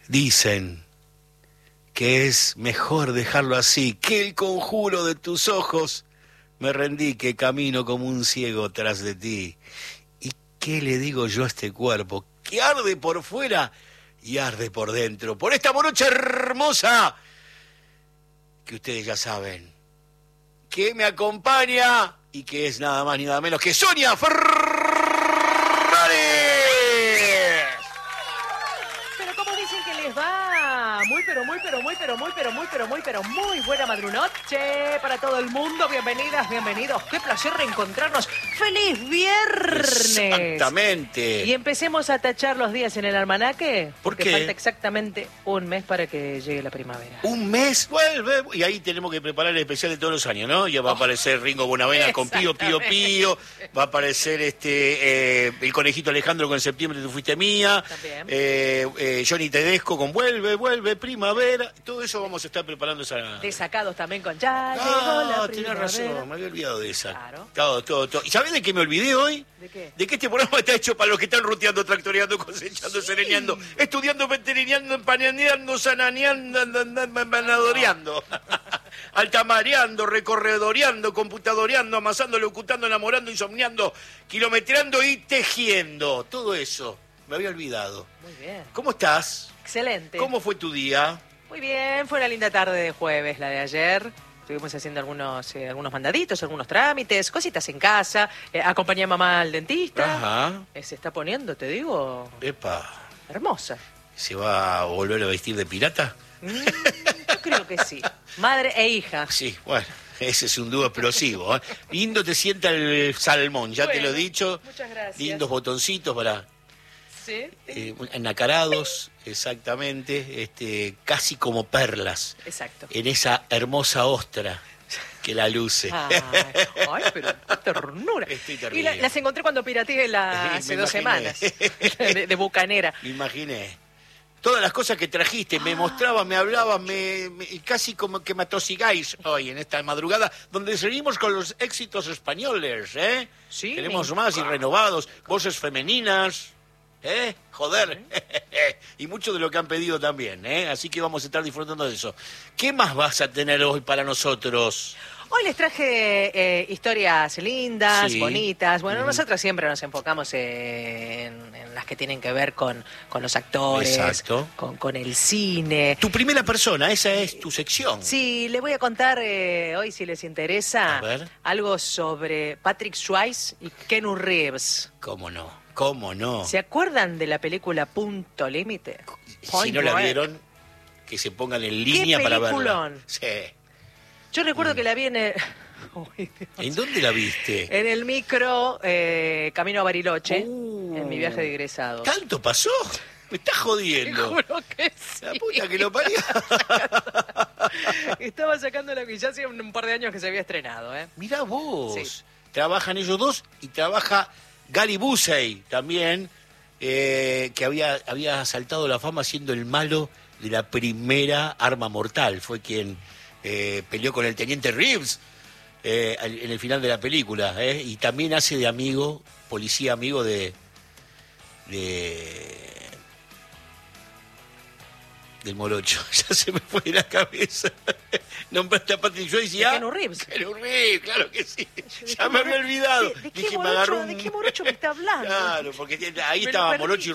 Dicen que es mejor dejarlo así, que el conjuro de tus ojos me rendí, que camino como un ciego tras de ti. ¿Y qué le digo yo a este cuerpo? Que arde por fuera y arde por dentro, por esta morocha hermosa, que ustedes ya saben, que me acompaña y que es nada más ni nada menos que Sonia Fernández. Pero ¿cómo dicen que les va? Muy buena madrunoche para todo el mundo. Bienvenidas, bienvenidos. Qué placer reencontrarnos. ¡Feliz viernes! Exactamente. Y empecemos a tachar los días en el almanaque. ¿Por porque qué? falta exactamente un mes para que llegue la primavera. Un mes, vuelve, y ahí tenemos que preparar el especial de todos los años, ¿no? Ya va a aparecer Ringo Bonavena con Pío, Pío, Pío, va a aparecer el conejito Alejandro con Septiembre tú fuiste mía, También. Johnny Tedesco con Vuelve, primavera, todo eso vamos a estar preparando esa... Desacados también con ya llegó la tenés primavera. razón, me había olvidado de esa. Claro. Todo. ¿Y sabés de qué me olvidé hoy? ¿De qué? De que este programa está hecho para los que están ruteando, tractoreando, cosechando, sereneando, estudiando, veterineando, empaneando, sananeando, manadoreando, altamareando, recorredoreando, computadoreando, amasando, locutando, enamorando, insomniando, kilometreando y tejiendo. Todo eso. Me había olvidado. Muy bien. ¿Cómo estás? Excelente. ¿Cómo fue tu día? Muy bien, fue una linda tarde de jueves la de ayer. Estuvimos haciendo algunos mandaditos, algunos trámites, cositas en casa. Acompañé a mamá al dentista. Ajá. Se está poniendo, te digo, Epa. hermosa. ¿Se va a volver a vestir de pirata? Yo creo que sí. Madre e hija. Sí, bueno, ese es un dúo explosivo, ¿eh? Lindo te sienta el salmón, ya te lo he dicho. Muchas gracias. Lindos botoncitos para... Sí. Enacarados, exactamente, casi como perlas. Exacto. En esa hermosa ostra que la luce. Ay, pero qué ternura. Estoy Y terrible. las encontré cuando pirateé hace Me 2 imaginé. semanas. De bucanera. Me imaginé. Todas las cosas que trajiste, me mostrabas, me hablabas, casi como que me atosigáis hoy en esta madrugada, donde seguimos con los éxitos españoles, ¿eh? Sí. Tenemos más y renovados, voces femeninas, ¿eh? Joder. Y mucho de lo que han pedido también, ¿eh? Así que vamos a estar disfrutando de eso. ¿Qué más vas a tener hoy para nosotros? Hoy les traje historias lindas, Sí. bonitas. Bueno, nosotros siempre nos enfocamos en las que tienen que ver con los actores, Exacto. con el cine. Tu primera persona, esa es tu sección. Sí, les voy a contar hoy, si les interesa, A ver. algo sobre Patrick Swayze y Keanu Reeves. ¿Cómo no? ¿Cómo no? ¿Se acuerdan de la película Punto Límite? Si no la Break. vieron, que se pongan en línea para verla. peliculón! Sí. Yo recuerdo que la vi en el... Uy, Dios. ¿En dónde la viste? En el micro, camino a Bariloche, en mi viaje de Uh. egresados. ¿Tanto pasó? Me estás Te jodiendo. juro que sí. La puta que lo parió. Estaba sacando la que ya hacía un par de años que se había estrenado, ¿eh? Mirá vos. Sí. Trabajan ellos dos y trabaja Gary Busey también, que había saltado la fama siendo el malo de la primera Arma Mortal. Fue quien peleó con el teniente Reeves en el final de la película. Y también hace de amigo, policía amigo del morocho. Ya se me fue de la cabeza. Nombraste a Patrick Swayze y ¿De a... Keanu Reeves? Keanu Reeves, claro que sí. ¿De Ya me había olvidado. ¿De qué Dije, me morocho, agarró un... ¿de qué morocho me está hablando? Claro, porque ahí Me lo estaba perdí. Morocho y